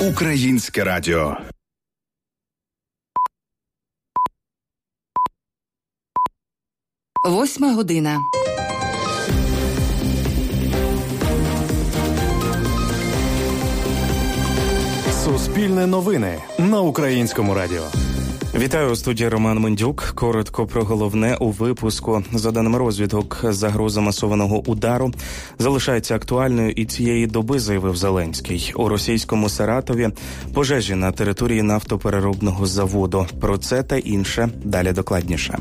Українське радіо. Восьма година. Суспільне новини на Українському радіо. Вітаю, у студії Роман Мендюк. Коротко про головне у випуску. За даними розвідок, загроза масованого удару залишається актуальною і цієї доби, заявив Зеленський. У російському Саратові пожежі на території нафтопереробного заводу. Про це та інше далі докладніше.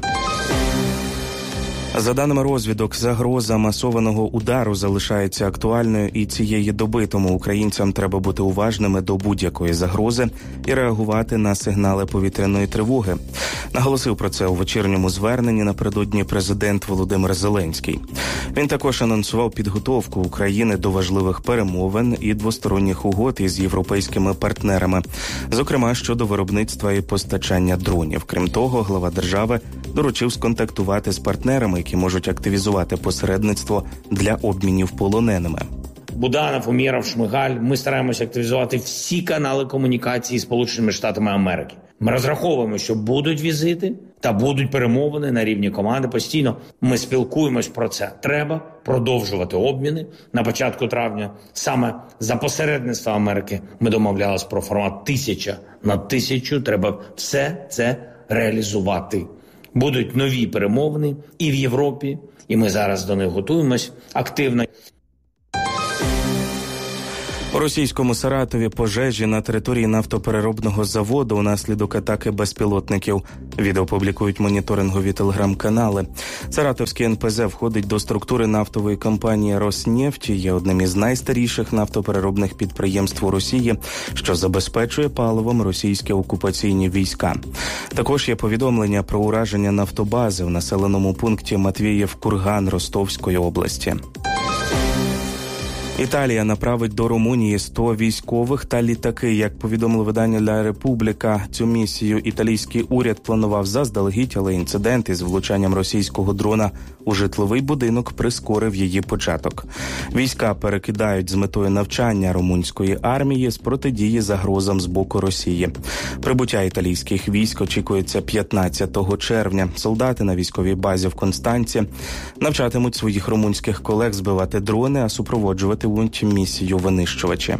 За даними розвідок, загроза масованого удару залишається актуальною і цієї доби, тому українцям треба бути уважними до будь-якої загрози і реагувати на сигнали повітряної тривоги. Наголосив про це у вечірньому зверненні напередодні президент Володимир Зеленський. Він також анонсував підготовку України до важливих перемовин і двосторонніх угод із європейськими партнерами, зокрема щодо виробництва і постачання дронів. Крім того, глава держави доручив сконтактувати з партнерами, які можуть активізувати посередництво для обмінів полоненими. Буданов, Умєров, Шмигаль. Ми стараємося активізувати всі канали комунікації з Сполученими Штатами Америки. Ми розраховуємо, що будуть візити та будуть перемовини на рівні команди. Постійно ми спілкуємось про це. Треба продовжувати обміни. На початку травня саме за посередництва Америки ми домовлялись про формат 1000 на 1000. Треба все це реалізувати. Будуть нові перемовини і в Європі, і ми зараз до них готуємось активно. У російському Саратові пожежі на території нафтопереробного заводу унаслідок атаки безпілотників. Відео публікують моніторингові телеграм-канали. Саратовський НПЗ входить до структури нафтової компанії «Роснефть», є одним із найстаріших нафтопереробних підприємств у Росії, що забезпечує паливом російські окупаційні війська. Також є повідомлення про ураження нафтобази в населеному пункті Матвіїв-Курган Ростовської області. Італія направить до Румунії 100 військових та літаки. Як повідомило видання «Ля Републіка», цю місію італійський уряд планував заздалегідь, але інцидент із влучанням російського дрона у житловий будинок прискорив її початок. Війська перекидають з метою навчання румунської армії з протидії загрозам з боку Росії. Прибуття італійських військ очікується 15 червня. Солдати на військовій базі в Констанці навчатимуть своїх румунських колег збивати дрони, а супроводжувати місію винищувачі.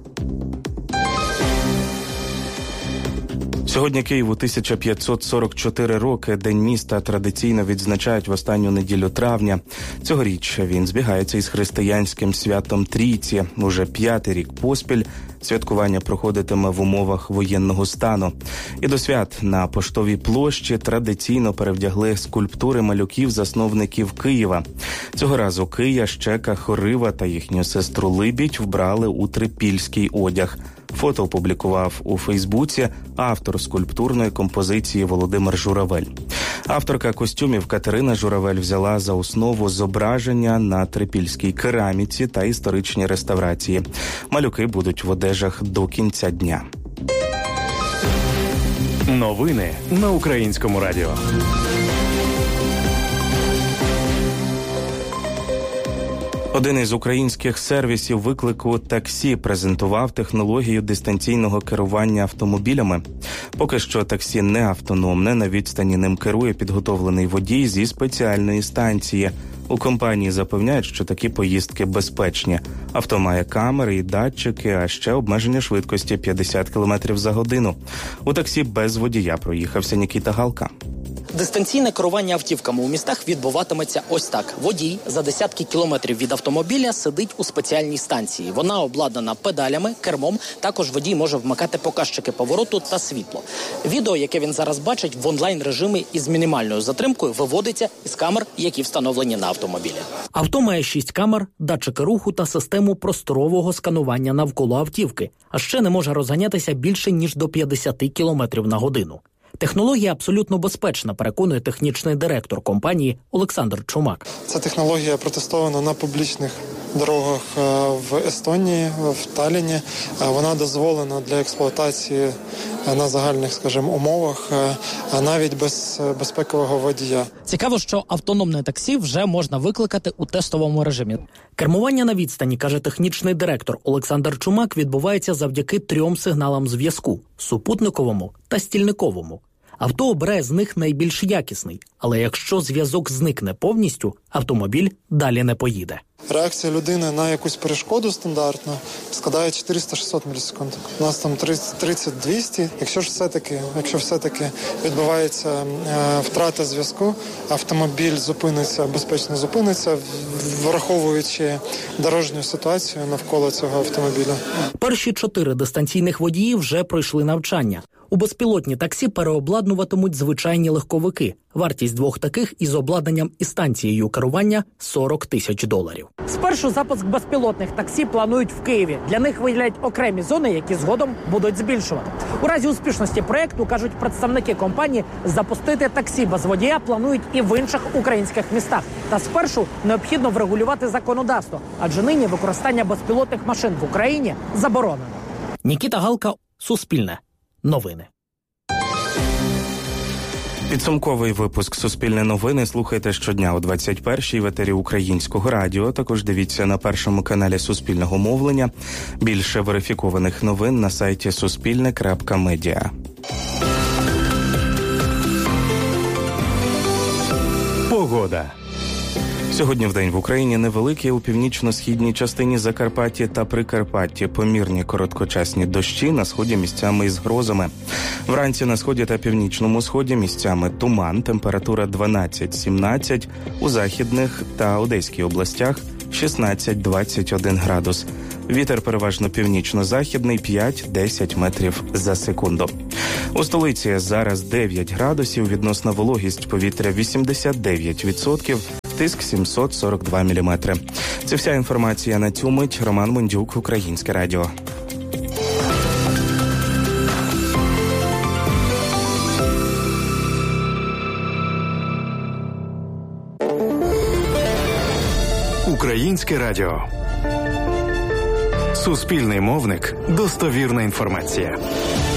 Сьогодні Києву 1544 роки. День міста традиційно відзначають в останню неділю травня. Цьогоріч він збігається із християнським святом Трійці. Уже 5-й рік поспіль святкування проходитиме в умовах воєнного стану. І до свят на Поштовій площі традиційно перевдягли скульптури малюків-засновників Києва. Цього разу Кия, Щека, Хорива та їхню сестру Либідь вбрали у трипільський одяг. Фото опублікував у Фейсбуці автор скульптурної композиції Володимир Журавель. Авторка костюмів Катерина Журавель взяла за основу зображення на трипільській кераміці та історичній реставрації. Малюки будуть в одежах до кінця дня. Новини на Українському радіо. Один із українських сервісів виклику таксі презентував технологію дистанційного керування автомобілями. Поки що таксі не автономне, на відстані ним керує підготовлений водій зі спеціальної станції. У компанії запевняють, що такі поїздки безпечні. Авто має камери і датчики, а ще обмеження швидкості 50 км за годину. У таксі без водія проїхався Нікіта Галка. Дистанційне керування автівками у містах відбуватиметься ось так. Водій за десятки кілометрів від автомобіля сидить у спеціальній станції. Вона обладнана педалями, кермом. Також водій може вмикати показчики повороту та світло. Відео, яке він зараз бачить, в онлайн-режимі із мінімальною затримкою виводиться із камер, які встановлені на автомобілі. Авто має 6 камер, датчики руху та систему просторового сканування навколо автівки. А ще не може розганятися більше, ніж до 50 км на годину. Технологія абсолютно безпечна, переконує технічний директор компанії Олександр Чумак. Ця технологія протестована на публічних дорогах в Естонії, в Талліні. Вона дозволена для експлуатації на загальних, скажімо, умовах, а навіть без безпекового водія. Цікаво, що автономне таксі вже можна викликати у тестовому режимі. Кермування на відстані, каже технічний директор Олександр Чумак, відбувається завдяки 3 сигналам зв'язку – супутниковому та стільниковому. Авто обере з них найбільш якісний, але якщо зв'язок зникне повністю, автомобіль далі не поїде. Реакція людини на якусь перешкоду стандартну складає 400-600 мілісекунд. У нас там 30-200. Якщо все-таки відбувається втрата зв'язку, автомобіль безпечно зупиниться, враховуючи дорожню ситуацію навколо цього автомобіля. Перші 4 дистанційних водії вже пройшли навчання. У безпілотні таксі переобладнуватимуть звичайні легковики. Вартість 2 таких із обладнанням і станцією керування – $40 000. Спершу запуск безпілотних таксі планують в Києві. Для них виділять окремі зони, які згодом будуть збільшувати. У разі успішності проєкту, кажуть представники компанії, запустити таксі без водія планують і в інших українських містах. Та спершу необхідно врегулювати законодавство, адже нині використання безпілотних машин в Україні заборонено. Нікіта Галка, Суспільне. Новини. Підсумковий випуск «Суспільне новини» слухайте щодня о 21-й в етері Українського радіо. Також дивіться на першому каналі Суспільного мовлення. Більше верифікованих новин на сайті suspilne.media. Погода. Сьогодні вдень в Україні невеликі, у північно-східній частині Закарпаття та Прикарпатті помірні короткочасні дощі, на сході місцями із грозами. Вранці на сході та північному сході місцями туман, температура 12-17, у західних та Одеській областях 16-21 градус. Вітер переважно північно-західний 5-10 метрів за секунду. У столиці зараз 9 градусів, відносна вологість повітря 89%, тиск 742 міліметри. Це вся інформація на цю мить. Роман Мондюк, Українське радіо. Українське радіо. Суспільний мовник. Достовірна інформація.